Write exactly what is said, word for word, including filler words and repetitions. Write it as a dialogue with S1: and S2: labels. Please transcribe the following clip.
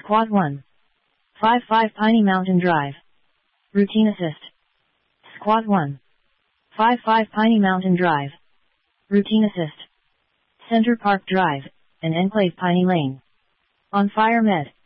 S1: Squad one. five five Piney Mountain Drive. Routine Assist. Squad one. five five Piney Mountain Drive. Routine Assist. Center Park Drive, and Enclave Piney Lane. On Fire Med.